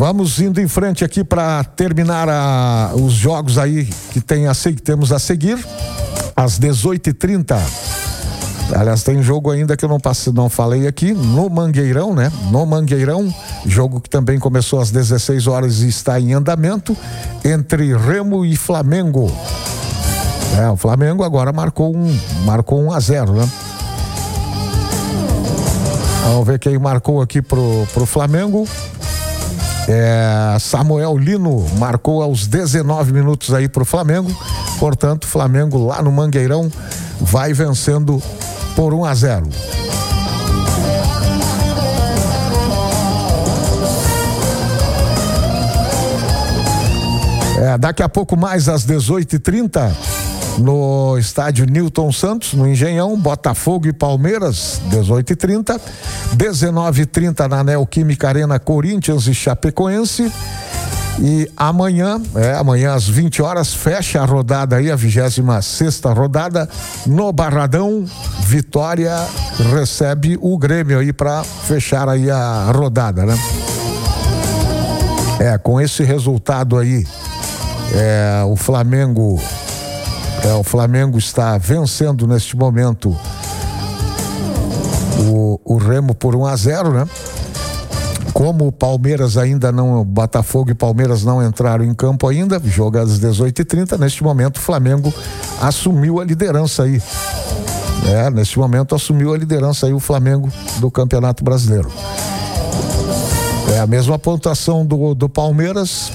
Vamos indo em frente aqui para terminar os jogos aí que temos a seguir. Às 18h30. Aliás, tem jogo ainda que eu não falei aqui, no Mangueirão, né? No Mangueirão, jogo que também começou às 16 horas e está em andamento, entre Remo e Flamengo. O Flamengo agora marcou 1-0, né? Vamos ver quem marcou aqui pro Flamengo. Samuel Lino marcou aos 19 minutos aí pro Flamengo. Portanto, Flamengo lá no Mangueirão vai vencendo por 1-0. Daqui a pouco mais às 18h30 no estádio Newton Santos, no Engenhão, Botafogo e Palmeiras, 18h30, 19h30 na Neoquímica Arena, Corinthians e Chapecoense. E amanhã às 20 horas, fecha a rodada aí, a 26ª rodada, no Barradão. Vitória recebe o Grêmio aí para fechar aí a rodada, né? Com esse resultado aí, o Flamengo está vencendo neste momento o Remo por 1-0, né? Como o Palmeiras Botafogo e Palmeiras não entraram em campo ainda, joga às 18h30, neste momento o Flamengo assumiu a liderança aí. Neste momento assumiu a liderança aí o Flamengo do Campeonato Brasileiro. A mesma pontuação do Palmeiras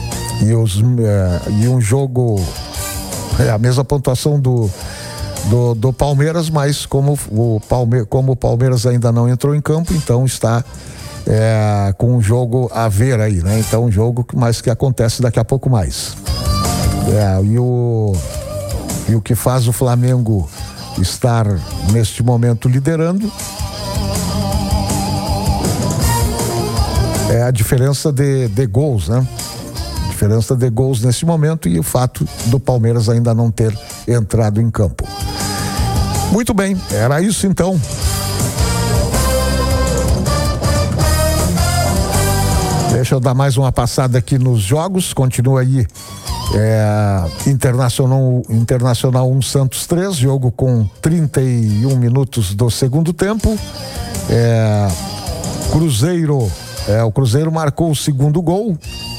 e um jogo, a mesma pontuação do Palmeiras, mas como o Palmeiras ainda não entrou em campo, então está com um jogo a ver aí, né? Então um jogo que acontece daqui a pouco mais. E o que faz o Flamengo estar neste momento liderando é a diferença de gols, né? Diferença de gols nesse momento e o fato do Palmeiras ainda não ter entrado em campo. Muito bem, era isso então. Deixa eu dar mais uma passada aqui nos jogos. Continua aí Internacional 1, Santos 3, jogo com 31 minutos do segundo tempo. O Cruzeiro marcou o segundo gol.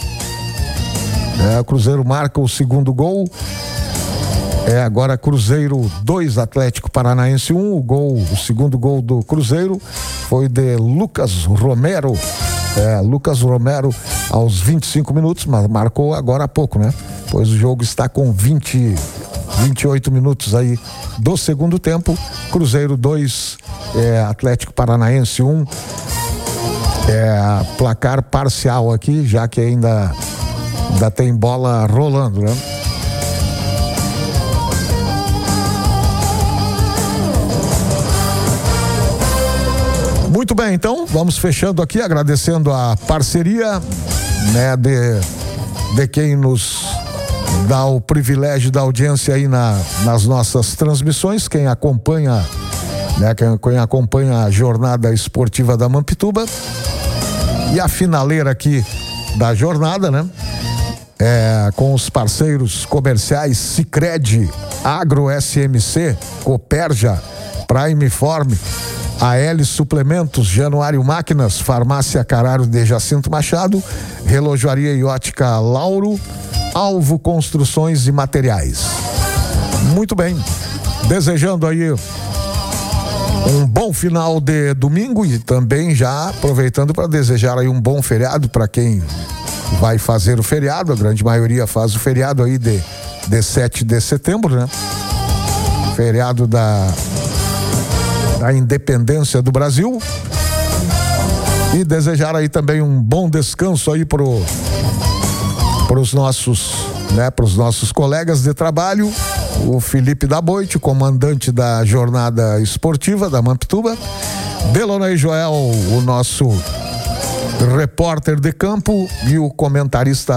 O Cruzeiro marca o segundo gol. Agora Cruzeiro 2, Atlético Paranaense 1. O segundo gol do Cruzeiro foi de Lucas Romero. Lucas Romero aos 25 minutos, mas marcou agora há pouco, né? Pois o jogo está com 28 minutos aí do segundo tempo. Cruzeiro 2, Atlético Paranaense 1. Placar parcial aqui, já que ainda tem bola rolando, né? Muito bem, então vamos fechando aqui, agradecendo a parceria, né, de quem nos dá o privilégio da audiência aí nas nossas transmissões, quem acompanha, né, quem acompanha a jornada esportiva da Mampituba. E a finaleira aqui da jornada, né? Com os parceiros comerciais Sicredi, Agro SMC, Coperja, Prime Form, AL Suplementos, Januário Máquinas, Farmácia Carraro de Jacinto Machado, Relojoaria e Ótica Lauro, Alvo Construções e Materiais. Muito bem, desejando aí um bom final de domingo e também já aproveitando para desejar aí um bom feriado para quem vai fazer o feriado. A grande maioria faz o feriado aí de 7 de setembro, né? Feriado da independência do Brasil. E desejar aí também um bom descanso aí pros nossos colegas de trabalho, o Felipe Daboite, comandante da jornada esportiva da Mampituba, Delonei Joel, o nosso repórter de campo, e o comentarista